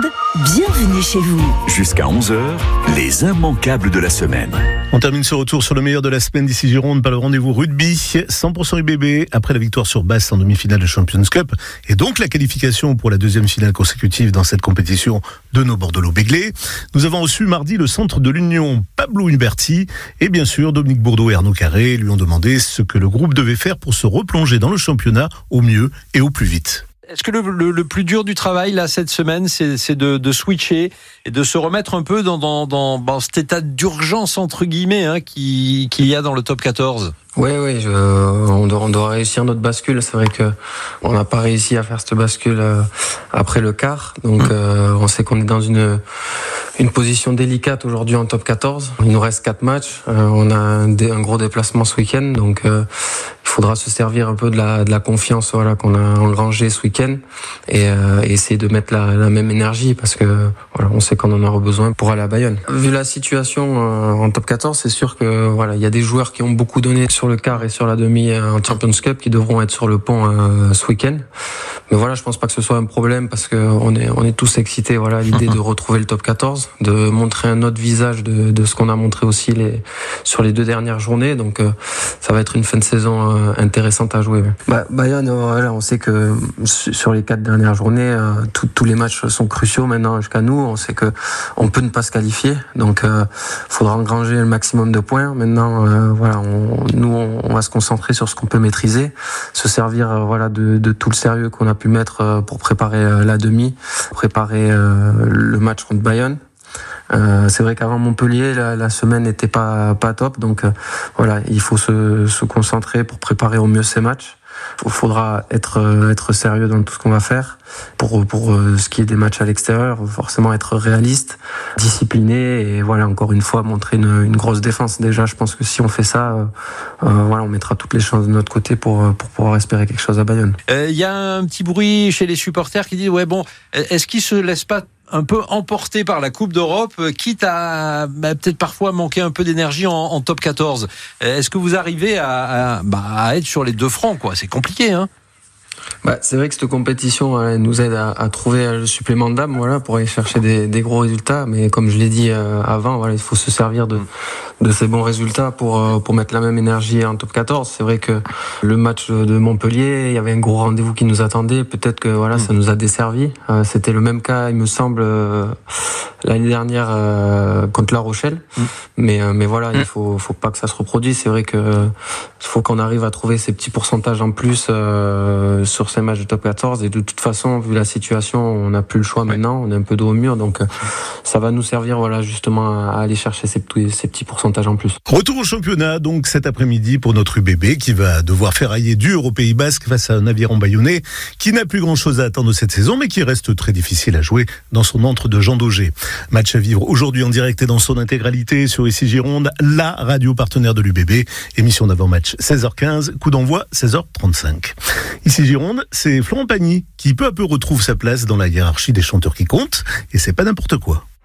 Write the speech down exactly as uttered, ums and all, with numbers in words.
bienvenue chez vous. Jusqu'à onze heures, les immanquables de la semaine. On termine ce retour sur le meilleur de la semaine d'ici Gironde par le rendez-vous rugby. cent pour cent U B B après la victoire sur Basse en demi-finale de Champions Cup et donc la qualification pour la deuxième finale consécutive dans cette compétition de nos Bordelot-Béglé. Nous avons reçu mardi le centre de l'Union Pablo Huberti et bien sûr Dominique Bourdeau et Arnaud Carré lui ont demandé ce que le groupe devait faire pour se replonger dans le championnat au mieux et au plus vite. Est-ce que le, le, le plus dur du travail là cette semaine, c'est, c'est de, de switcher et de se remettre un peu dans, dans, dans, dans cet état d'urgence entre guillemets hein, qui, qu'il y a dans le top quatorze? Oui, oui, je, on, doit, on doit réussir notre bascule. C'est vrai que on n'a pas réussi à faire cette bascule euh, après le quart. Donc, euh, on sait qu'on est dans une une position délicate aujourd'hui en top quatorze. Il nous reste quatre matchs. Euh, on a un, un gros déplacement ce week-end, donc euh, il faudra se servir un peu de la de la confiance voilà qu'on a engrangée ce week-end et, euh, et essayer de mettre la, la même énergie parce que voilà, on sait qu'on en aura besoin pour aller à Bayonne. Vu la situation euh, en top quatorze, c'est sûr que voilà, il y a des joueurs qui ont beaucoup donné sur le quart et sur la demi en Champions Cup qui devront être sur le pont euh, ce week-end. Mais voilà, je pense pas que ce soit un problème parce que on est on est tous excités voilà à l'idée de retrouver le top quatorze, de montrer un autre visage de de ce qu'on a montré aussi les sur les deux dernières journées. Donc euh, ça va être une fin de saison euh, intéressante à jouer. Bah Bayonne, voilà, on sait que sur les quatre dernières journées, euh, tout, tous les matchs sont cruciaux maintenant jusqu'à nous. On sait que on peut ne pas se qualifier, donc euh, faudra engranger le maximum de points. Maintenant, euh, voilà, on, nous on, on va se concentrer sur ce qu'on peut maîtriser, se servir euh, voilà de, de tout le sérieux qu'on a pu mettre euh, pour préparer euh, la demi, préparer euh, le match contre Bayonne. Euh, c'est vrai qu'avant Montpellier, la, la semaine n'était pas pas top, donc euh, voilà, il faut se, se concentrer pour préparer au mieux ces matchs. Il faudra être être sérieux dans tout ce qu'on va faire. Pour pour ce qui est des matchs à l'extérieur, forcément être réaliste, discipliné et voilà encore une fois montrer une, une grosse défense. Déjà, je pense que si on fait ça, euh, euh, voilà, on mettra toutes les chances de notre côté pour pour pouvoir espérer quelque chose à Bayonne. Il euh, y a un petit bruit chez les supporters qui dit ouais bon, est-ce qu'ils se laissent pas un peu emporté par la Coupe d'Europe, quitte à bah, peut-être parfois manquer un peu d'énergie en, en top quatorze. Est-ce que vous arrivez à, à, bah, à être sur les deux fronts, quoi? C'est compliqué, hein? Bah, c'est vrai que cette compétition elle nous aide à, à trouver le supplément d'âme, voilà, pour aller chercher des, des gros résultats. Mais comme je l'ai dit euh, avant, voilà, il faut se servir de, de ces bons résultats pour euh, pour mettre la même énergie en top quatorze. C'est vrai que le match de Montpellier, il y avait un gros rendez-vous qui nous attendait. Peut-être que voilà, ça nous a desservi. Euh, c'était le même cas, il me semble, euh, l'année dernière euh, contre La Rochelle. Mm. Mais euh, mais voilà, il faut faut pas que ça se reproduise. C'est vrai que euh, faut qu'on arrive à trouver ces petits pourcentages en plus euh, sur ces matchs de top quatorze. Et de toute façon, vu la situation, on n'a plus le choix maintenant. On est un peu dos au mur, donc euh, ça va nous servir, voilà, justement, à aller chercher ces petits ces petits pourcentages en plus. Retour au championnat, donc cet après-midi pour notre U B B qui va devoir ferrailler dur au Pays Basque face à un aviron bayonnais qui n'a plus grand-chose à attendre cette saison, mais qui reste très difficile à jouer dans son antre de Jean Daugé. Match à vivre aujourd'hui en direct et dans son intégralité sur Ici Gironde, la radio partenaire de l'U B B. Émission d'avant-match seize heures quinze, coup d'envoi seize heures trente-cinq. Ici Gironde, c'est Florent Pagny qui peu à peu retrouve sa place dans la hiérarchie des chanteurs qui comptent, et c'est pas n'importe quoi.